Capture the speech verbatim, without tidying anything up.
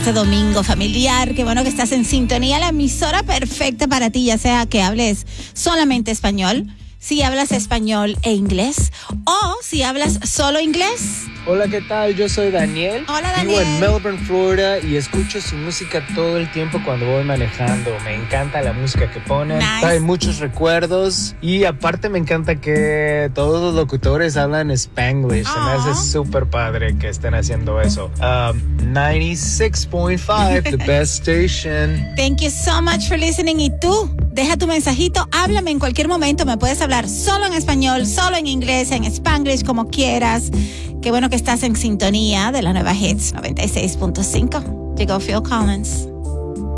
este domingo familiar. Qué bueno que estás en sintonía. La emisora perfecta para ti, ya sea que hables solamente español, si hablas español e inglés, o si hablas solo inglés. Hola, ¿qué tal? Yo soy Daniel. Hola, Daniel. Vivo en Melbourne, Florida, y escucho su música todo el tiempo cuando voy manejando. Me encanta la música que ponen. Nice. Trae muchos recuerdos. Y aparte me encanta que todos los locutores hablan Spanglish. Se me hace súper padre que estén haciendo eso. Um, ninety-six point five, the best station. Thank you so much for listening. Y tú, deja tu mensajito, háblame en cualquier momento. Me puedes hablar solo en español, solo en inglés, en Spanglish, como quieras. Qué bueno que estás en sintonía de la nueva Hits noventa y seis punto cinco. Llegó Phil Collins.